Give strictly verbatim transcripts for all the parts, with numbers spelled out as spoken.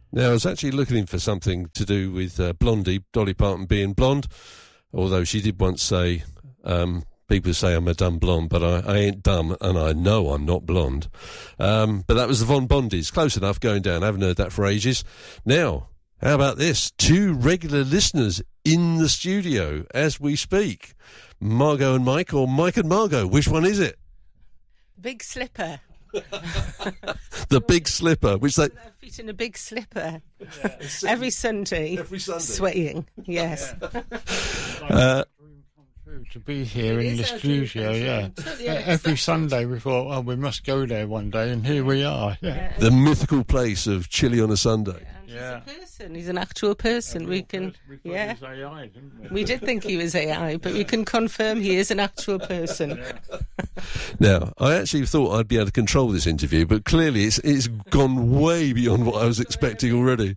Now, I was actually looking for something to do with uh, Blondie, Dolly Parton being blonde, although she did once say, um, people say I'm a dumb blonde, but I, I ain't dumb, and I know I'm not blonde. Um, but that was the Von Bondies. Close enough, going down. I haven't heard that for ages. Now, how about this? Two regular listeners in the studio as we speak. Margot and Mike, or Mike and Margot. Which one is it? Big slipper. The big slipper, which they... Their feet in a big slipper. Yeah, every Sunday. Every Sunday. Swaying, yes. Yeah. uh, to be here It in the is our dream studio, come yeah. true. Totally Every unexpected. Sunday we thought, oh, we must go there one day, and here we are. Yeah. the mythical place of chili on a Sunday. And Yeah. he's a person. He's an actual person. we can, We thought yeah. it was A I, didn't we? We did think he was A I, but we can confirm he is an actual person. Now, I actually thought I'd be able to control this interview, but clearly it's it's gone way beyond what I was expecting already.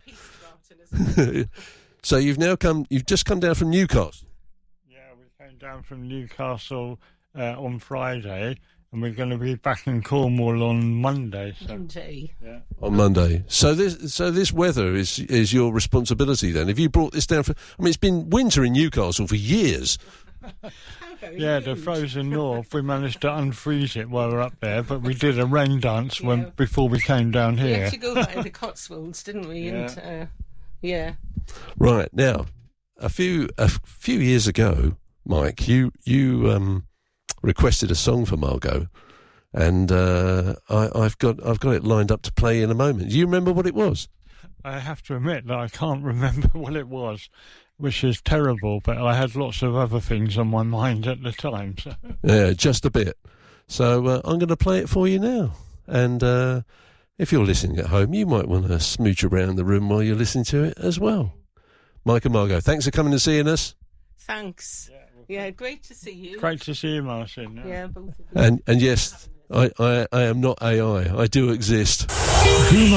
So you've now come, you've just come down from Newcastle. Yeah, we came down from Newcastle uh, on Friday, and we're going to be back in Cornwall on Monday. So, Monday. yeah. On Monday. So this so this weather is is your responsibility then. Have you brought this down for... I mean, it's been winter in Newcastle for years. Yeah, the frozen north, we managed to unfreeze it while we were up there, but we did a rain dance when Yeah. before we came down We here. had to go by the Cotswolds, didn't we? And, uh, yeah. Right. Now, a few a few years ago, Mike, you you um, requested a song for Margot, and uh, I, I've got I've got it lined up to play in a moment. Do you remember what it was? I have to admit that I can't remember what it was, which is terrible, but I had lots of other things on my mind at the time. So. Yeah, just a bit. So uh, I'm going to play it for you now. And uh, if you're listening at home, you might want to smooch around the room while you're listening to it as well. Mike and Margot, thanks for coming and seeing us. Thanks. Yeah, great to see you. Great to see you, Martin. Yeah. Yeah, both of you. And and yes, I, I, I am not A I. I do exist.